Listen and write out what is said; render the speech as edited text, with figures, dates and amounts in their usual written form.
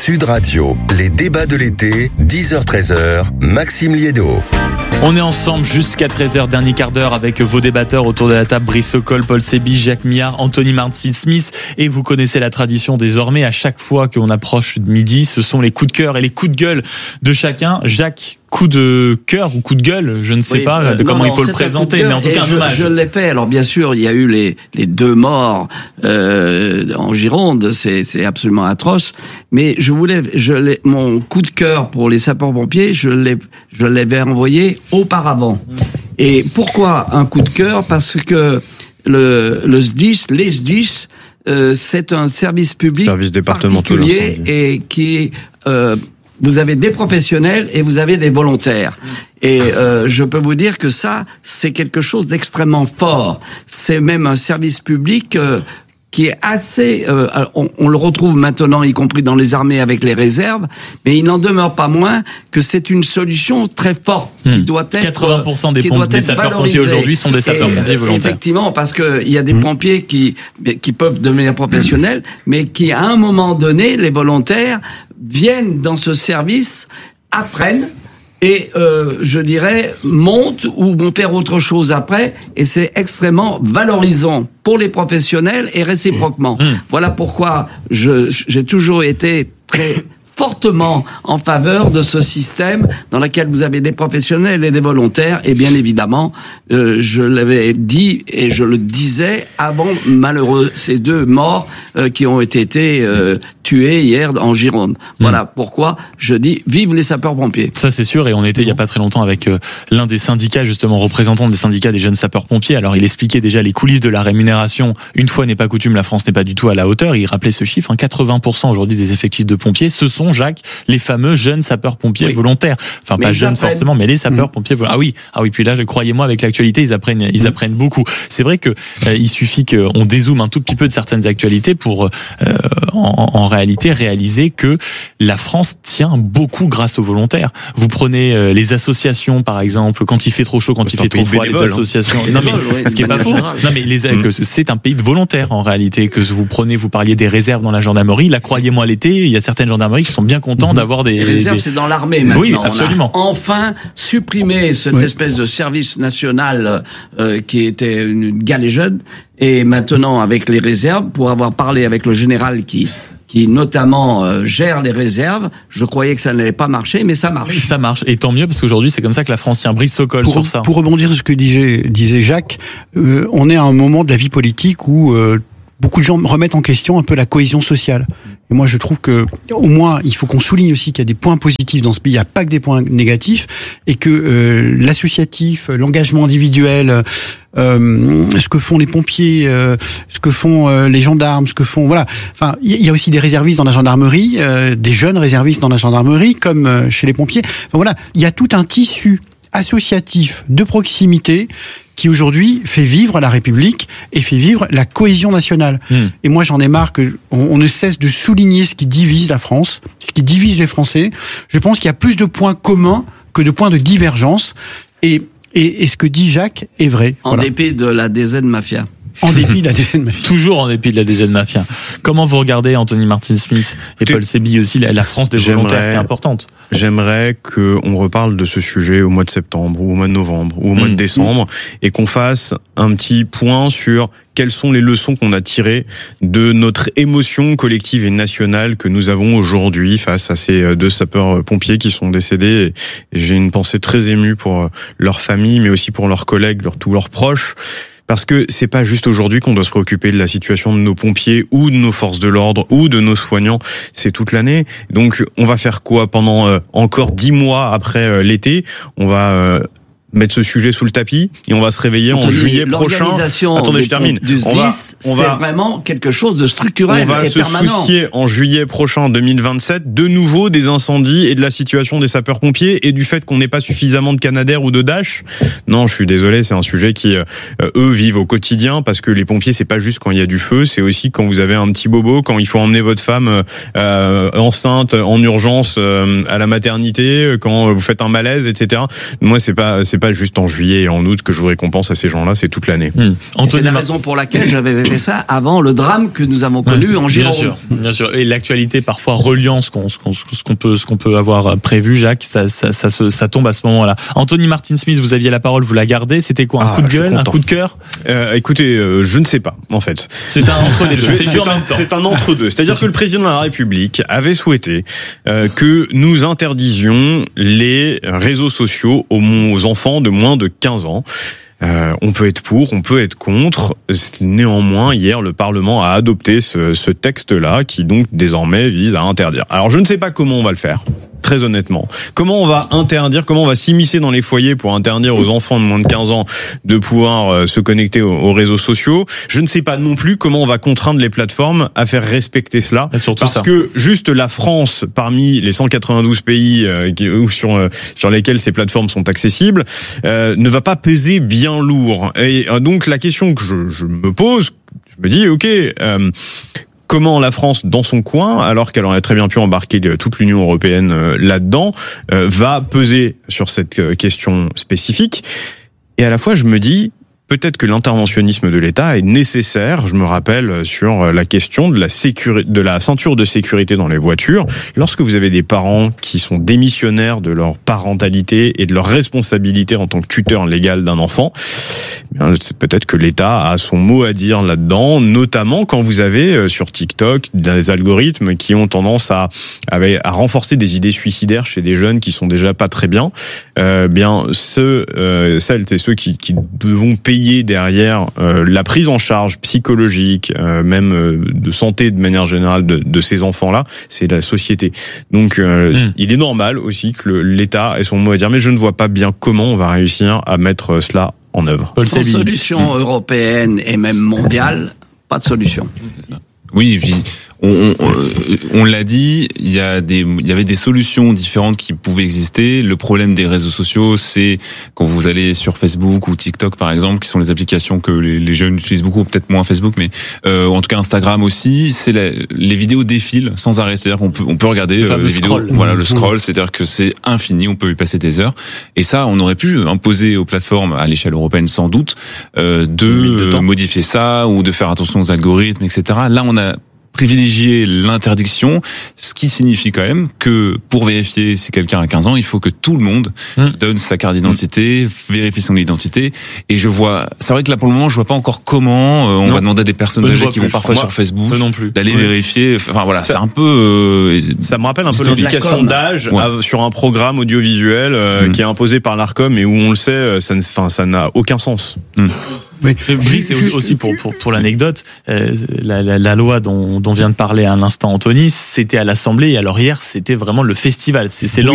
Sud Radio, les débats de l'été, 10h-13h, Maxime Liédot. On est ensemble jusqu'à 13h, dernier quart d'heure avec vos débatteurs autour de la table, Brice Sokol, Paul Sébi, Jacques Millard, Anthony Martin-Smith. Et vous connaissez la tradition désormais, à chaque fois qu'on approche de midi, ce sont les coups de cœur et les coups de gueule de chacun. Jacques, coup de cœur ou coup de gueule, je ne sais pas comment il faut le présenter, mais en tout cas un hommage. Je l'ai fait. Alors bien sûr, il y a eu les 2 morts en Gironde, c'est absolument atroce. Mais mon coup de cœur pour les sapeurs-pompiers, je l'avais envoyé auparavant. Et pourquoi un coup de cœur ? Parce que les SDIS, c'est un service public particulier et qui vous avez des professionnels et vous avez des volontaires. Et je peux vous dire que ça, c'est quelque chose d'extrêmement fort. C'est même un service public qui est assez... on le retrouve maintenant, y compris dans les armées avec les réserves, mais il n'en demeure pas moins que c'est une solution très forte qui doit être 80% des sapeurs-pompiers aujourd'hui sont des sapeurs-pompiers volontaires. Effectivement, parce que il y a des pompiers qui peuvent devenir professionnels, mais qui, à un moment donné, les volontaires viennent dans ce service, apprennent, et je dirais montent ou vont faire autre chose après, et c'est extrêmement valorisant pour les professionnels et réciproquement. Voilà pourquoi j'ai toujours été très fortement en faveur de ce système dans lequel vous avez des professionnels et des volontaires, et bien évidemment, je l'avais dit et je le disais avant ces 2 morts qui ont été tués hier en Gironde. Voilà pourquoi je dis vive les sapeurs-pompiers. Ça c'est sûr, et on était il y a pas très longtemps avec l'un des syndicats, justement représentant des syndicats des jeunes sapeurs-pompiers. Alors il expliquait déjà les coulisses de la rémunération. Une fois n'est pas coutume, la France n'est pas du tout à la hauteur. Il rappelait ce chiffre, 80% aujourd'hui des effectifs de pompiers, ce sont, Jacques, les fameux jeunes sapeurs-pompiers volontaires. Enfin, mais pas jeunes forcément, mais les sapeurs-pompiers volontaires. Ah oui, puis là, croyez-moi, avec l'actualité, ils apprennent beaucoup. C'est vrai que il suffit qu'on dézoome un tout petit peu de certaines actualités pour, en réalité, réaliser que la France tient beaucoup grâce aux volontaires. Vous prenez les associations, par exemple, quand il fait trop chaud, quand il fait trop froid, les associations. Non, mais ce qui est pas faux. Non, mais que c'est un pays de volontaires, en réalité, que vous parliez des réserves dans la gendarmerie. Là, croyez-moi, l'été, il y a certaines gendarmeries qui sont bien contents d'avoir des... Les réserves, c'est dans l'armée maintenant. Oui, absolument. On a enfin supprimé cette espèce de service national qui était une galéjade. Et maintenant, avec les réserves, pour avoir parlé avec le général qui notamment gère les réserves, je croyais que ça n'allait pas marcher, mais ça marche. Ça marche, et tant mieux, parce qu'aujourd'hui, c'est comme ça que la France tient. Brice Sokol sur ça. Pour rebondir sur ce que disait Jacques, on est à un moment de la vie politique où beaucoup de gens remettent en question un peu la cohésion sociale. Et moi, je trouve que, au moins, il faut qu'on souligne aussi qu'il y a des points positifs dans ce pays. Il n'y a pas que des points négatifs, et que l'associatif, l'engagement individuel, ce que font les pompiers, ce que font les gendarmes, ce que font, voilà. Enfin, il y a aussi des réservistes dans la gendarmerie, des jeunes réservistes dans la gendarmerie, comme chez les pompiers. Enfin, voilà, il y a tout un tissu associatif de proximité qui aujourd'hui fait vivre la République et fait vivre la cohésion nationale. Et moi, j'en ai marre que on ne cesse de souligner ce qui divise la France, ce qui divise les Français. Je pense qu'il y a plus de points communs que de points de divergence. Et ce que dit Jacques est vrai. En dépit de la DZ Mafia. En dépit de la DZ Mafia. Toujours en dépit de la DZ Mafia. Comment vous regardez, Anthony Martin-Smith et Paul Sébi aussi, la France des volontaires qui est importante? J'aimerais qu'on reparle de ce sujet au mois de septembre, ou au mois de novembre, ou au mois de décembre, et qu'on fasse un petit point sur quelles sont les leçons qu'on a tirées de notre émotion collective et nationale que nous avons aujourd'hui face à ces 2 sapeurs-pompiers qui sont décédés. Et j'ai une pensée très émue pour leur famille, mais aussi pour leurs collègues, tous leurs proches. Parce que c'est pas juste aujourd'hui qu'on doit se préoccuper de la situation de nos pompiers ou de nos forces de l'ordre ou de nos soignants, c'est toute l'année. Donc on va faire quoi pendant encore 10 mois après l'été? On va mettre ce sujet sous le tapis et on va se réveiller en juillet prochain. Attendez, je termine. C'est vraiment quelque chose de structurel et permanent. On va se soucier en juillet prochain 2027 de nouveau des incendies et de la situation des sapeurs-pompiers et du fait qu'on n'ait pas suffisamment de Canadair ou de Dash. Non, je suis désolé, c'est un sujet qui eux vivent au quotidien, parce que les pompiers, c'est pas juste quand il y a du feu, c'est aussi quand vous avez un petit bobo, quand il faut emmener votre femme enceinte en urgence à la maternité, quand vous faites un malaise, etc. Moi, c'est pas pas juste en juillet et en août que je voudrais qu'on pense à ces gens-là, c'est toute l'année. C'est la raison pour laquelle j'avais fait ça avant le drame que nous avons connu en Gironde. Bien sûr. Et l'actualité parfois reliant ce qu'on peut avoir prévu, Jacques, ça tombe à ce moment-là. Anthony Martin Smith, vous aviez la parole, vous la gardez. C'était quoi, un coup de gueule, un coup de cœur? Écoutez, je ne sais pas, en fait. C'est un entre-deux. C'est un entre-deux. C'est-à-dire que le président de la République avait souhaité que nous interdisions les réseaux sociaux aux enfants de moins de 15 ans. On peut être pour, on peut être contre. Néanmoins, hier, le Parlement a adopté ce texte-là qui donc désormais vise à interdire. Alors, je ne sais pas comment on va le faire. Très honnêtement. Comment on va s'immiscer dans les foyers pour interdire aux enfants de moins de 15 ans de pouvoir se connecter aux réseaux sociaux? Je ne sais pas non plus comment on va contraindre les plateformes à faire respecter cela. Parce que juste la France, parmi les 192 pays sur lesquels ces plateformes sont accessibles, ne va pas peser bien lourd. Et donc la question que je me pose, je me dis, ok, comment la France, dans son coin, alors qu'elle aurait très bien pu embarquer toute l'Union européenne là-dedans, va peser sur cette question spécifique. Et à la fois, je me dis, peut-être que l'interventionnisme de l'État est nécessaire. Je me rappelle sur la question de la ceinture de sécurité dans les voitures. Lorsque vous avez des parents qui sont démissionnaires de leur parentalité et de leur responsabilité en tant que tuteur légal d'un enfant, c'est peut-être que l'État a son mot à dire là-dedans, notamment quand vous avez sur TikTok des algorithmes qui ont tendance à renforcer des idées suicidaires chez des jeunes qui sont déjà pas très bien. Celles et ceux qui devront payer derrière la prise en charge psychologique, même de santé de manière générale de ces enfants-là, c'est la société. Donc il est normal aussi que l'État ait son mot à dire, mais je ne vois pas bien comment on va réussir à mettre cela en œuvre. Sans solution européenne et même mondiale, pas de solution. C'est ça. Oui, et puis on l'a dit, il y avait des solutions différentes qui pouvaient exister. Le problème des réseaux sociaux, c'est quand vous allez sur Facebook ou TikTok par exemple, qui sont les applications que les jeunes utilisent beaucoup, peut-être moins Facebook, mais en tout cas Instagram aussi, c'est les vidéos défilent sans arrêt. C'est-à-dire qu'on peut regarder les vidéos, voilà, le scroll, c'est-à-dire que c'est infini, on peut y passer des heures. Et ça, on aurait pu imposer aux plateformes à l'échelle européenne sans doute de modifier ça ou de faire attention aux algorithmes, etc. Là, on a privilégier l'interdiction, ce qui signifie quand même que pour vérifier si quelqu'un a 15 ans, il faut que tout le monde donne sa carte d'identité, vérifie son identité. Et c'est vrai que là pour le moment, je vois pas encore comment on va demander à des personnes âgées qui vont parfois sur Facebook d'aller vérifier. Enfin voilà, c'est un peu. Ça me rappelle un peu l'indication d'âge sur un programme audiovisuel qui est imposé par l'Arcom et où on le sait, ça n'a aucun sens. Oui, c'est aussi pour l'anecdote, la loi dont vient de parler à l'instant Anthony, c'était à l'Assemblée et alors hier c'était vraiment le festival. C'est